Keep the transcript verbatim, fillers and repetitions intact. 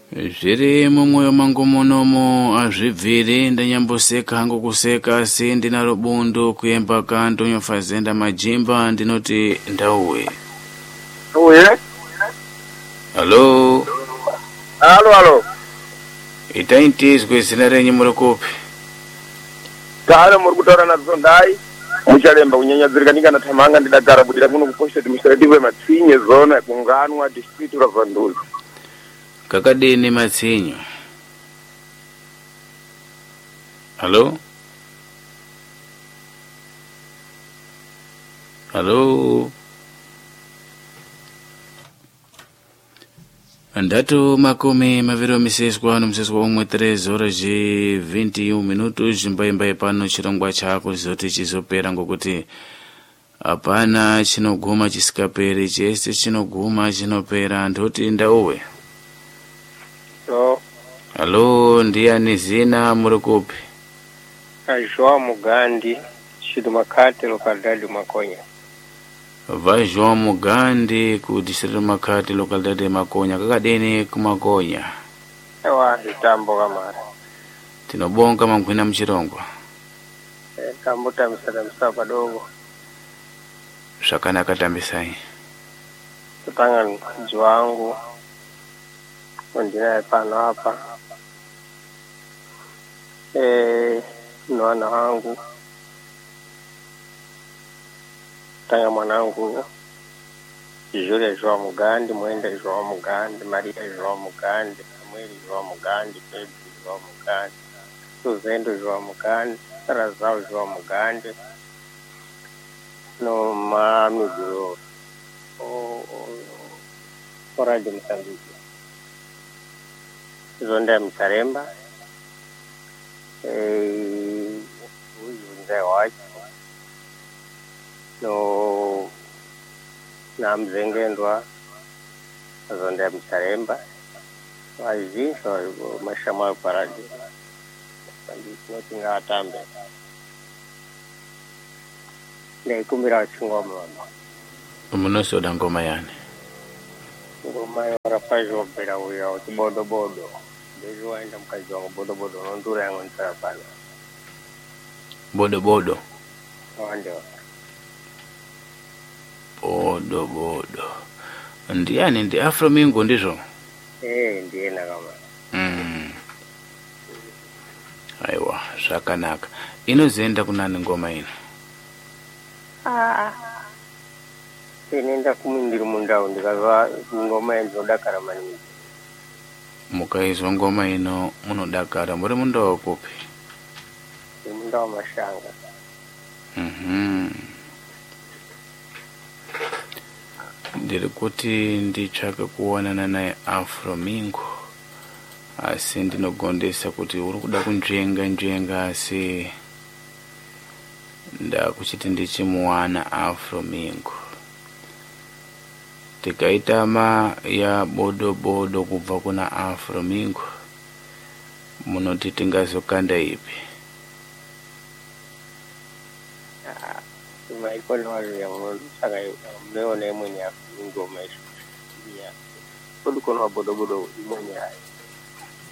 Zviri mumwoyo mangu munomo azvibviri ndanyamboseka hangu kuseka asi ndinalo bundo kuyemba kanto nyofazenda majimba ndinoti ndauwe. Uye? Halo? Halo, halo. Itaintizwe zina renyu muri kupi? Tare muri kutaura nadzo ndai. Muchalemba kunyanyadzirika ndingana tamanga ndidagara budira kuno kuposta administrative matsinye zona kunganwa district ra Vanduzi. Kakadini matsinyo? Halo? Halo? Andatu makumi maviri miseswa nomseswa umwe três horas e vinte e um minutos mbaimbai pano chirongwa chako zoti chizopera ngokuti apana chinoguma chisikaperi chese chinoguma chinopera ndoti ndauwe. So, Halo, ndiani zina muri kupi? João Mugandi, Chido Makate, localidade de Maconha. Va João Mugandi ku distrito Makati localidade de Maconha. Kakadeni ku Maconha. Ewa, hitambo kamara. Tinobonga mangwina mchirongwa. E, kambuta msada msapa dogo. Shakana katambisai. Tutanga mji wangu. Ndinaye pano hapa. E, mwana wangu. Tanga mwanangu Julia João Mugandi, Mwenda João Mugandi, Maria João Mugandi, Samuel João Mugandi, Pedro João Mugandi, Suzendo João Mugandi, Sarazao João Mugandi, no mami do o fora de Moçambique. Zonda Mtaremba, e o Zé White, no na mzengendwa zonde Mtaremba wazi so mashama paradi no tinga atambe ne kumira chingoma Umunoso da ngoma yani. ngoma yora pajo bera uya bodo bodo dejo aenda mkazi wangu bodo bodo nondura yangu ntarapana Bodo bodo. ndio Bodo bodo. Ndiani ndi Afro Mingo ndizvo? eh ndiye na kama Mm. Aiwa, zvakanaka. Inozoenda kunani ngoma ino? ah nenda kumindiri mundau ndikazwa ngoma yendodakara maningi Mukaizwa ngoma ino munodakara muri mundau kupi? mundau mashanga. Mhm. Ndiri kuti nditsvake kuonana naye Afro Mingo asi ndinogondesa kuti uri kuda kunzvenga nzvenga asi ndakuchiti ndichimuwana Afro Mingo. Tikaitama ya bodo bodo kubva kuna Afro Mingo munoti tingazokanda ipi? Maikono wale ya mundu saka mleo na mwenye ngoma hizo. Yeah. Kuliko na bodo bodo mwenye hai.